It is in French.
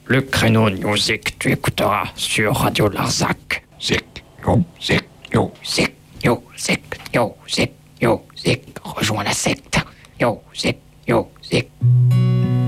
Le créneau Music, tu écouteras sur Radio Larzac. Zik, yo, zik, yo, zik, yo, zik, yo, zik, yo, zik. Rejoins la secte. Yo, zik.